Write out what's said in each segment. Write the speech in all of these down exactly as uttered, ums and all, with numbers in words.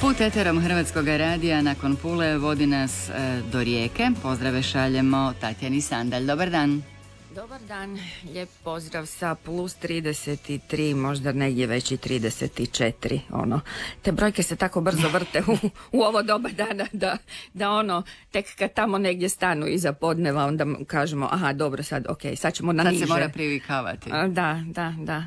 Put eterom Hrvatskog radija nakon Pule vodi nas e, do Rijeke. Pozdrave šaljemo Tatjani Sandalj. Dobar dan. Dobar dan, lijep pozdrav sa plus trideset tri, možda negdje već i trideset četiri, ono. Te brojke se tako brzo vrte u, u ovo doba dana da, da ono, tek kad tamo negdje stanu iza podneva, onda kažemo, aha, dobro, sad, ok, sad ćemo na niže. Sad se mora privikavati. A, da, da, da.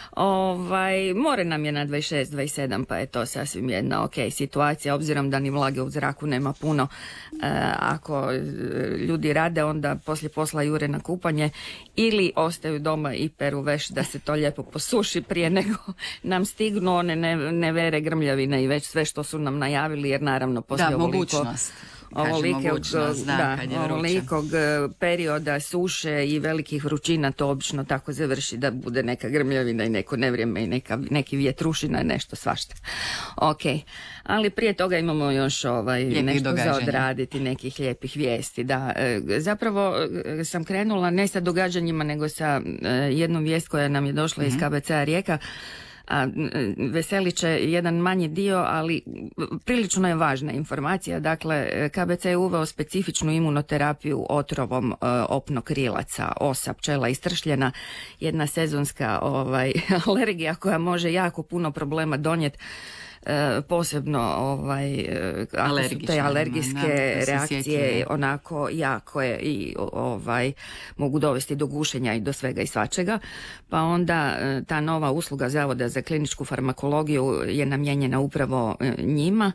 Ovaj, more nam je na dvadeset šest dvadeset sedam, pa je to sasvim jedna ok situacija, obzirom da ni vlage u zraku nema puno. E, ako ljudi rade, onda poslije posla jure na kupanje, ili ostaju doma i peru veš da se to lijepo posuši prije nego nam stignu one nevere, grmljavine i već sve što su nam najavili, jer naravno poslije da, ovoliko, mogućnost. ovolikog, da, da, ovolikog perioda suše i velikih vrućina to obično tako završi da bude neka grmljavina i neko nevrijeme i neka, neki vjetrušina, nešto svašta. Ok, ali prije toga imamo još ovaj, nešto događanja za odraditi, nekih lijepih vijesti. Da, zapravo sam krenula ne sa događanjima nego sa jednom vijest koja nam je došla mm-hmm. iz K B C-a Rijeka. A, veselit će jedan manji dio, ali prilično je važna informacija. Dakle, K B C je uveo specifičnu imunoterapiju otrovom e, opnokrilaca, osa, pčela istršljena, jedna sezonska ovaj, alergija koja može jako puno problema donijeti. E, posebno ovaj, ako su te alergijske da, reakcije onako jako je i ovaj, mogu dovesti do gušenja i do svega i svačega, pa onda ta nova usluga Zavoda za kliničku farmakologiju je namijenjena upravo njima.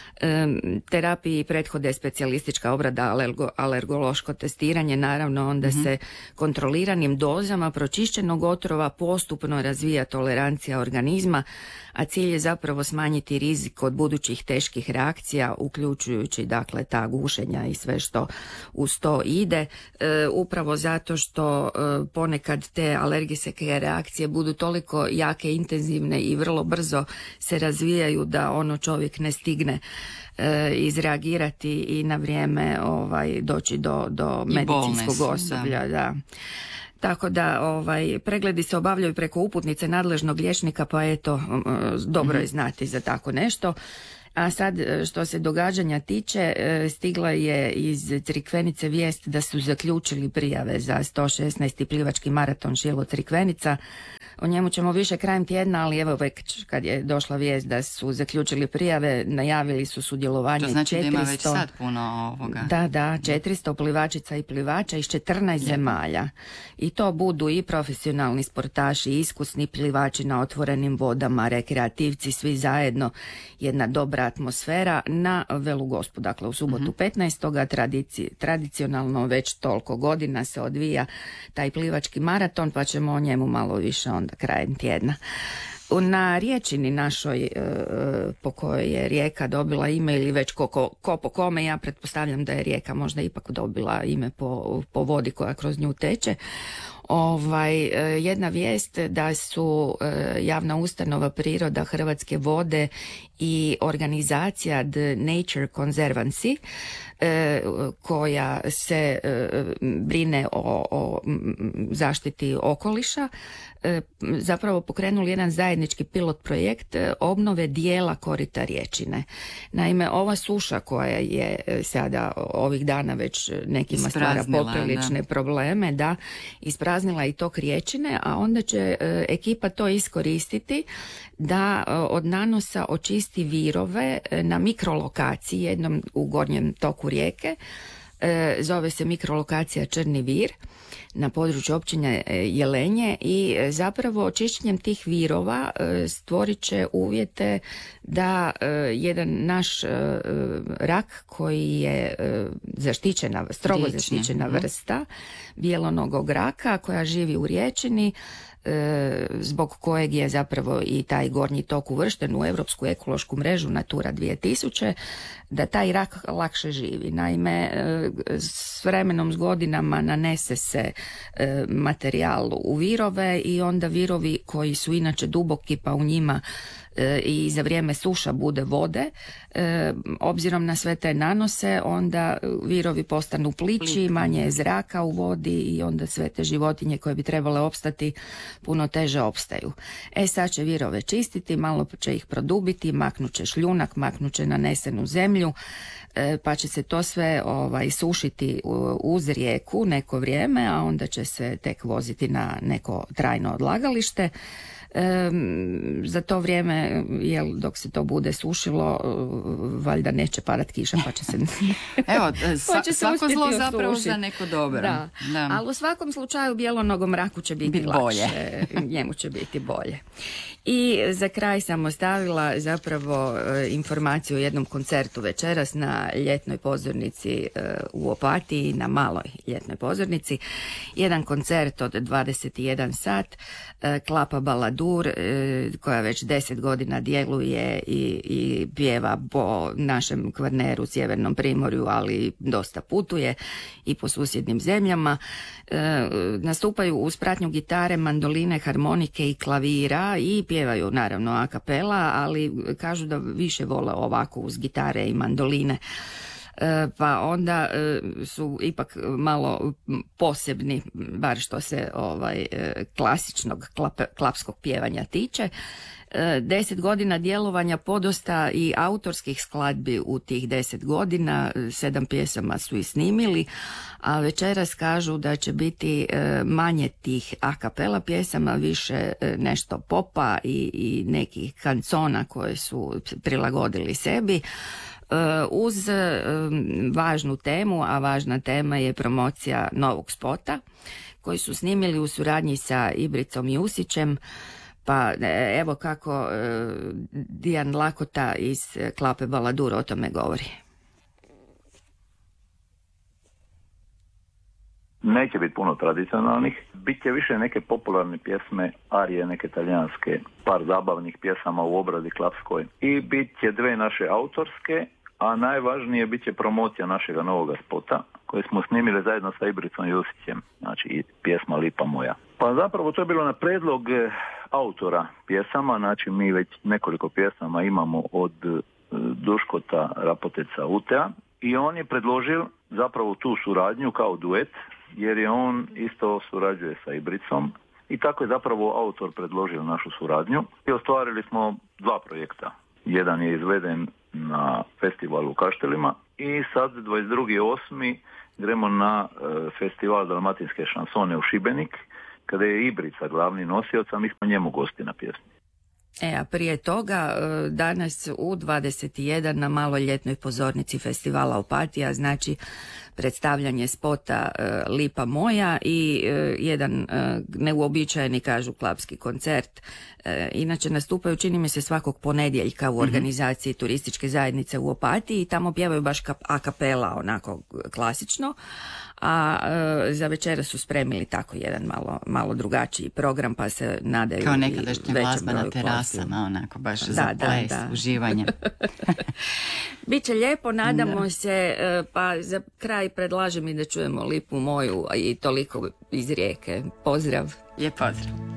Terapiji prethode specijalistička obrada, alergo, alergološko testiranje, naravno onda mm-hmm. se kontroliranim dozama pročišćenog otrova postupno razvija tolerancija organizma, a cilj je zapravo smanjiti rizik od budućih teških reakcija, uključujući dakle ta gušenja i sve što uz to ide, e, upravo zato što e, ponekad te alergijske reakcije budu toliko jake, intenzivne i vrlo brzo se razvijaju da ono čovjek ne stigne E, izreagirati i na vrijeme ovaj, doći do, do medicinskog su, osoblja. Da. Da. Tako da ovaj, pregledi se obavljaju preko uputnice nadležnog liječnika, pa eto, dobro je znati za tako nešto. A sad što se događanja tiče, stigla je iz Crikvenice vijest da su zaključili prijave za sto šesnaesti plivački maraton Šilo Crikvenica. O njemu ćemo više krajem tjedna, ali evo već kad je došla vijest da su zaključili prijave, najavili su sudjelovanje četristo. To znači četristo, da ima već sad puno ovoga. Da, da, četiristo plivačica i plivača iz četrnaest Lijepo. zemalja. I to budu i profesionalni sportaši, i iskusni plivači na otvorenim vodama, rekreativci, svi zajedno, jedna dobra atmosfera na Velugospu. Dakle, u subotu mm-hmm. petnaestog Tradici, tradicionalno već toliko godina se odvija taj plivački maraton, pa ćemo o njemu malo više onda krajem tjedna. Na riječini našoj e, po kojoj je Rijeka dobila ime ili već ko, ko, ko po kome, ja pretpostavljam da je Rijeka možda ipak dobila ime po, po vodi koja kroz nju teče. Ovaj, jedna vijest da su e, javna ustanova Priroda, Hrvatske vode i organizacija The Nature Conservancy e, koja se e, brine o, o zaštiti okoliša e, zapravo pokrenuli jedan zajednički pilot projekt e, obnove dijela korita riječine. Naime, ova suša koja je sada ovih dana već nekima stvara poprilične da. probleme, da, ispraznila i tok riječine, a onda će e, ekipa to iskoristiti da e, od nanosa očisti virove e, na mikrolokaciji jednom u gornjem toku rijeke. E, zove se mikrolokacija Črni vir na području općine Jelenje i zapravo očišćenjem tih virova stvorit će uvjete da jedan naš rak koji je zaštićena, strogo Riječne. zaštićena vrsta bijelonogog raka koja živi u Riječini, zbog kojeg je zapravo i taj gornji tok uvršten u Europsku ekološku mrežu Natura dvije tisuće, da taj rak lakše živi. Naime, s vremenom, s godinama nanese se materijal u virove i onda virovi koji su inače duboki pa u njima e, i za vrijeme suša bude vode, e, obzirom na sve te nanose, onda virovi postanu plići, manje je zraka u vodi i onda sve te životinje koje bi trebale opstati puno teže opstaju. E sad će virove čistiti, malo će ih produbiti, maknut će šljunak, maknut će nanesenu zemlju, e, pa će se to sve ovaj, sušiti uz rijeku neko vrijeme, a onda će se tek voziti na neko trajno odlagalište. E, za to vrijeme, jel, dok se to bude sušilo, valjda neće padat kiša, pa će se evo, sa, pa će se svako zlo uspjeti zapravo osušiti. za neko dobro. Da. Da. Ali u svakom slučaju bijelonogom raku će biti Bit lakše, bolje. njemu će biti bolje. I za kraj sam ostavila zapravo e, informaciju o jednom koncertu večeras na ljetnoj pozornici e, u Opatiji, na maloj ljetnoj pozornici. Jedan koncert od dvadeset jedan sat, e, Klapa Baladur, e, koja već deset godina djeluje i, i pjeva po našem Kvarneru, Sjevernom Primorju, ali dosta putuje i po susjednim zemljama. E, nastupaju uz pratnju gitare, mandoline, harmonike i klavira i pjevaju naravno a kapela, ali kažu da više vole ovako uz gitare i mandoline. E, pa onda e, su ipak malo posebni, bar što se ovaj e, klasičnog klap, klapskog pjevanja tiče. E, deset godina djelovanja, podosta i autorskih skladbi u tih deset godina, sedam pjesama su i snimili, a večeras kažu da će biti e, manje tih a kapela pjesama, više e, nešto popa i, i nekih kancona koje su prilagodili sebi. Uz važnu temu, a važna tema je promocija novog spota koji su snimili u suradnji sa Ibricom Jusićem. Pa evo kako Dijan Lakota iz Klape Baladur o tome govori. Neće biti puno tradicionalnih, bit će više neke popularne pjesme, arije neke talijanske, par zabavnih pjesama u obradi klapskoj i bit će dve naše autorske, a najvažnije bit će promocija našega novoga spota koje smo snimili zajedno sa Ibricom Jusićem, znači pjesma Lipa moja. Pa zapravo to je bilo na predlog autora pjesama, znači mi već nekoliko pjesama imamo od Duškota Rapoteca Utea i on je predložio zapravo tu suradnju kao duet, jer je on isto surađuje sa Ibricom i tako je zapravo autor predložio našu suradnju i ostvarili smo dva projekta. Jedan je izveden na festivalu u Kaštelima i sad dvadeset drugi osmi gremo na e, festival dalmatinske šansone u Šibenik, kada je Ibrica glavni nosioc, a mi smo njemu gosti na pjesmi. E, a prije toga, danas u dvadeset jedan na maloj ljetnoj pozornici festivala Opatija, znači predstavljanje spota e, Lipa moja i e, jedan e, neuobičajeni, kažu, klapski koncert. E, inače nastupaju, čini mi se, svakog ponedjeljka u organizaciji mm-hmm. turističke zajednice u Opatiji i tamo pjevaju baš kap, a kapela, onako klasično, a e, za večera su spremili tako jedan malo, malo drugačiji program, pa se nadaju kao nekadašnja glazba na terasama, postiju. Onako baš da, za da, ples, da. uživanje. Biće lijepo, nadamo da. se, pa za kraj predlažem i da čujemo Lipu moju i toliko iz Rijeke. Pozdrav. Lijep pozdrav.